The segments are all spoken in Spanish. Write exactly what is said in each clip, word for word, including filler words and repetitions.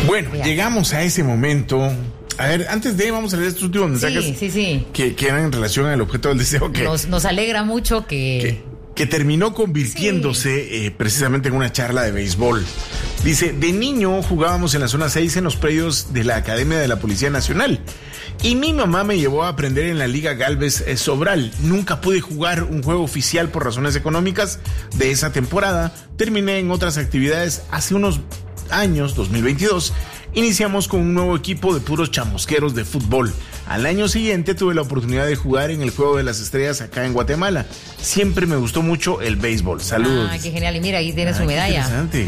Bueno, Vean. llegamos a ese momento. A ver, antes de vamos a leer estos últimos mensajes sí, sí, sí. Que, que eran en relación al objeto del deseo que nos, nos alegra mucho que... que que terminó convirtiéndose sí. eh, precisamente en una charla de béisbol. Dice, de niño jugábamos en la zona seis en los predios de la Academia de la Policía Nacional y mi mamá me llevó a aprender en la Liga Galvez eh, Sobral. Nunca pude jugar un juego oficial por razones económicas de esa temporada. Terminé en otras actividades. Hace unos años, dos mil veintidós, iniciamos con un nuevo equipo de puros chamusqueros de fútbol. Al año siguiente tuve la oportunidad de jugar en el Juego de las Estrellas acá en Guatemala. Siempre me gustó mucho el béisbol. Saludos. Ah, qué genial. Y mira, ahí tiene ah, su medalla. Qué interesante.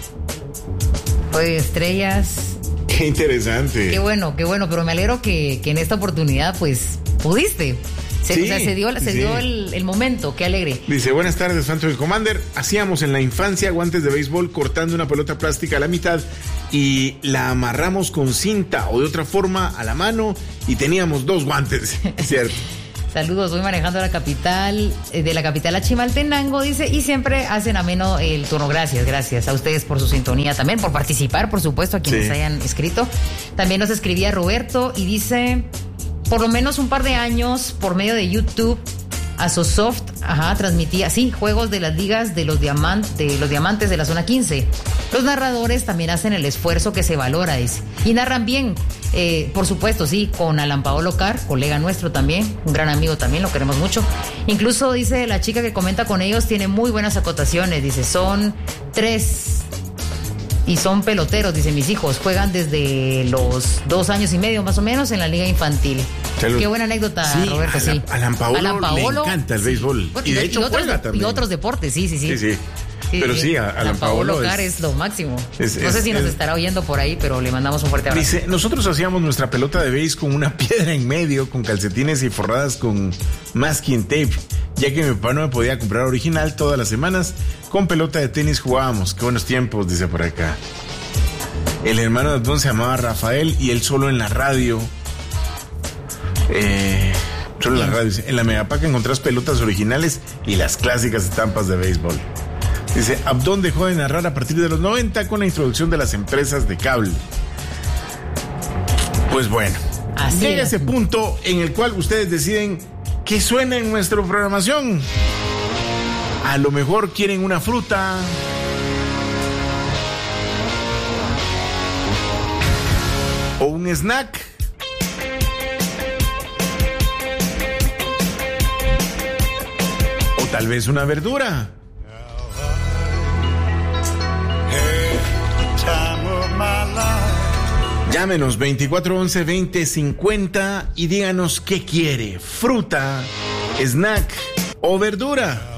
Juego de Estrellas. Qué interesante. Qué bueno, qué bueno. Pero me alegro que, que en esta oportunidad, pues, pudiste. Se, sí, o sea, se dio, se sí. dio el, el momento, qué alegre. Dice, buenas tardes, Phantom Commander. Hacíamos en la infancia guantes de béisbol cortando una pelota plástica a la mitad y la amarramos con cinta o de otra forma a la mano y teníamos dos guantes, ¿cierto? Saludos, voy manejando la capital, de la capital a Chimaltenango, dice, y siempre hacen ameno el turno. Gracias, gracias a ustedes por su sintonía también, por participar, por supuesto, a quienes sí. hayan escrito. También nos escribía Roberto y dice... Por lo menos un par de años, por medio de YouTube, Asosoft, ajá, transmitía, sí, juegos de las ligas de los, diamant, de los diamantes de la zona quince. Los narradores también hacen el esfuerzo que se valora, dice. Y narran bien, eh, por supuesto, sí, con Alan Paolo Carr, colega nuestro también, un gran amigo también, lo queremos mucho. Incluso, dice, la chica que comenta con ellos tiene muy buenas acotaciones, dice, son tres... Y son peloteros, dicen mis hijos, juegan desde los dos años y medio más o menos en la liga infantil. Salud. Qué buena anécdota, sí, Roberto, Alan, sí. Alan Paolo, Alan Paolo le encanta el sí. béisbol. Bueno, y de hecho y otros, juega también. Y otros deportes, sí, sí, sí. Sí, sí. Sí, pero sí, Alan, Alan Paolo Carr es, es lo máximo. Es, no es, sé si nos es, estará oyendo por ahí, pero le mandamos un fuerte abrazo. Dice, nosotros hacíamos nuestra pelota de béis con una piedra en medio, con calcetines y forradas con masking tape, ya que mi papá no me podía comprar original todas las semanas. Con pelota de tenis jugábamos. Qué buenos tiempos, dice por acá. El hermano de Don se llamaba Rafael y él solo en la radio. Eh, solo en la radio. En la Megapaca encontrás pelotas originales y las clásicas estampas de béisbol. Dice, Abdón dejó de narrar a partir de los noventa con la introducción de las empresas de cable. Pues bueno, así llega es. Ese punto en el cual ustedes deciden qué suena en nuestra programación. A lo mejor quieren una fruta... o un snack. O tal vez una verdura. Llámenos veinticuatro once veinte cincuenta y díganos qué quiere, fruta, snack o verdura.